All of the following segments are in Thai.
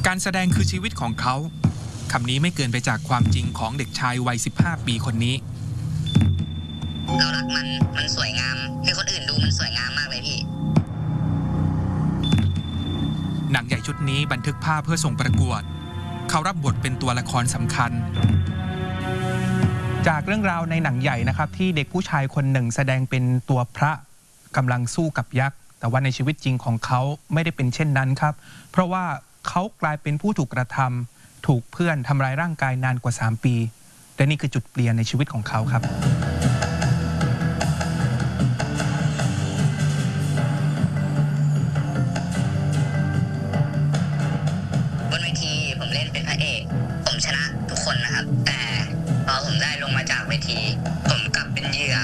การแสดงคือชีวิตของเขาคำนี้ไม่เกินไปจากความจริงของเด็กชายวัย15 ปีคนนี้เรารักมันสวยงามให้คนอื่นดูมันสวยงามมากเลยพี่หนังใหญ่ชุดนี้บันทึกภาพเพื่อส่งประกวดเขารับบทเป็นตัวละครสำคัญจากเรื่องราวในหนังใหญ่นะครับที่เด็กผู้ชายคนหนึ่งแสดงเป็นตัวพระกำลังสู้กับยักษ์แต่ว่าในชีวิตจริงของเขาไม่ได้เป็นเช่นนั้นครับเพราะว่าเขากลายเป็นผู้ถูกกระทำถูกเพื่อนทำร้ายร่างกายนานกว่า3 ปีและนี่คือจุดเปลี่ยนในชีวิตของเขาครับบนเวทีผมเล่นเป็นพระเอกผมชนะทุกคนนะครับแต่พอผมได้ลงมาจากเวทีผมกลับเป็นเหยื่อ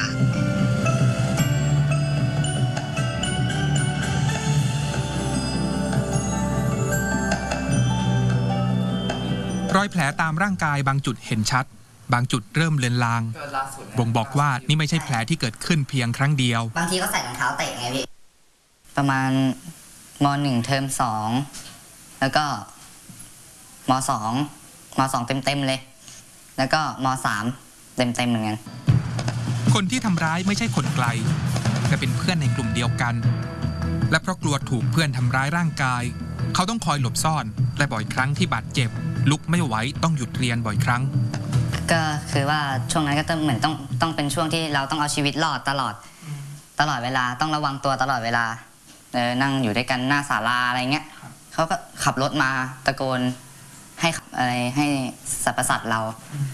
รอยแผลตามร่างกายบางจุดเห็นชัดบางจุดเริ่มเลือนลางบ่งบอกว่านี่ไม่ใช่แผลที่เกิดขึ้นเพียงครั้งเดียวบางทีก็ใส่รองเท้าเตะไงพี่ประมาณม.1 เทอม2แล้วก็ม.2 เต็มเลยแล้วก็ม.3 เต็มเหมือนกันคนที่ทำร้ายไม่ใช่คนไกลแต่เป็นเพื่อนในกลุ่มเดียวกันและเพราะกลัวถูกเพื่อนทำร้ายร่างกายเขาต้องคอยหลบซ่อนและบ่อยครั้งที่บาดเจ็บลุกไม่ไหวต้องหยุดเรียนบ่อยครั้งก็คือว่าช่วงนั้นก็เหมือนต้องเป็นช่วงที่เราต้องเอาชีวิตรอดตลอดเวลาต้องระวังตัวตลอดเวลานั่งอยู่ด้วยกันหน้าศาลาอะไรเงี้ยเขาก็ขับรถมาตะโกนให้อะไรให้สรรพสัตว์เรา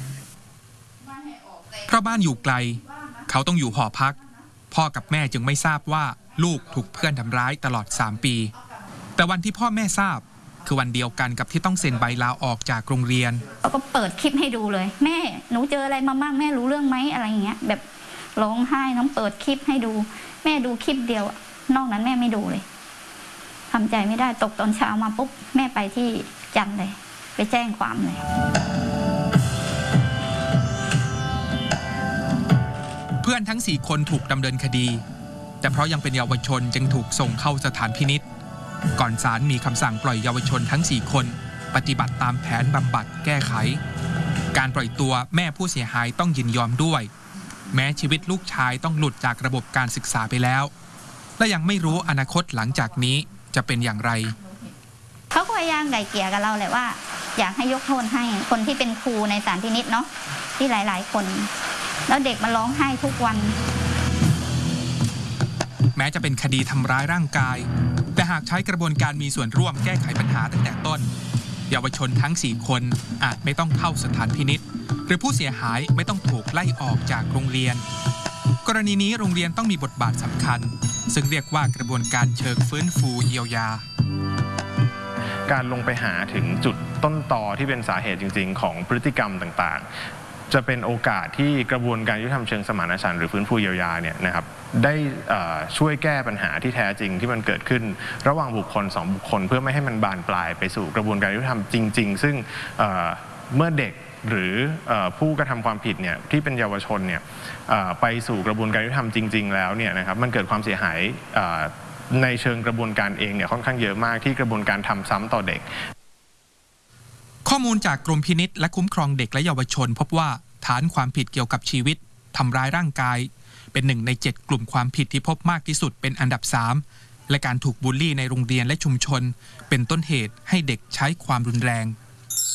เพราะบ้านอยู่ไกลเขาต้องอยู่หอพักพ่อกับแม่จึงไม่ทราบว่าลูกถูกเพื่อนทำร้ายตลอด3 ปีแต่วันที่พ่อแม่ทราบคือวันเดียวกันกับที่ต้องเซ็นใบลาออกจากโรงเรียนเขาก็เปิดคลิปให้ดูเลยแม่หนูเจออะไรมาบ้างแม่รู้เรื่องไหมอะไรอย่างเงี้ยแบบร้องไห้น้องเปิดคลิปให้ดูแม่ดูคลิปเดียวนอกนั้นแม่ไม่ดูเลยทำใจไม่ได้ตกตอนเช้ามาปุ๊บแม่ไปที่จันทร์เลยไปแจ้งความเลยเพื่อนทั้ง4 คนถูกดำเนินคดีแต่เพราะยังเป็นเยาวชนจึงถูกส่งเข้าสถานพินิจก่อนศาลมีคำสั่งปล่อยเยาวชนทั้ง4 คนปฏิบัติตามแผนบำบัดแก้ไขการปล่อยตัวแม่ผู้เสียหายต้องยินยอมด้วยแม้ชีวิตลูกชายต้องหลุดจากระบบการศึกษาไปแล้วและยังไม่รู้อนาคตหลังจากนี้จะเป็นอย่างไรเขาก็พยายามไกล่เกลี่ยกับเราแหละว่าอยากให้ยกโทษให้คนที่เป็นครูในศาลพินิจเนาะที่หลายๆคนแล้วเด็กมันร้องไห้ทุกวันแม้จะเป็นคดีทำร้ายร่างกายแต่หากใช้กระบวนการมีส่วนร่วมแก้ไขปัญหาตั้งแต่ต้นเยาวชนทั้ง4 คนอาจไม่ต้องเข้าสถานพินิจหรือผู้เสียหายไม่ต้องถูกไล่ออกจากโรงเรียนกรณีนี้โรงเรียนต้องมีบทบาทสำคัญซึ่งเรียกว่ากระบวนการเชิงฟื้นฟูเยียวยาการลงไปหาถึงจุดต้นตอที่เป็นสาเหตุจริงๆของพฤติกรรมต่างๆจะเป็นโอกาสที่กระบวนการยุติธรรมเชิงสมานฉันท์หรือฟื้นฟูเยียวยาเนี่ยนะครับได้ช่วยแก้ปัญหาที่แท้จริงที่มันเกิดขึ้นระหว่างบุคคล2 บุคคลเพื่อไม่ให้มันบานปลายไปสู่กระบวนการยุติธรรมจริงๆซึ่งเมื่อเด็กหรือผู้กระทำความผิดเนี่ยที่เป็นเยาวชนเนี่ยไปสู่กระบวนการยุติธรรมจริงๆแล้วเนี่ยนะครับมันเกิดความเสียหายในเชิงกระบวนการเองเนี่ยค่อนข้างเยอะมากที่กระบวนการทำซ้ำต่อเด็กข้อมูลจากกรมพินิจและคุ้มครองเด็กและเยาวชนพบว่าฐานความผิดเกี่ยวกับชีวิตทำร้ายร่างกายเป็น1 ใน 7 กลุ่มความผิดที่พบมากที่สุดเป็นอันดับ3และการถูกบูลลี่ในโรงเรียนและชุมชนเป็นต้นเหตุให้เด็กใช้ความรุนแรง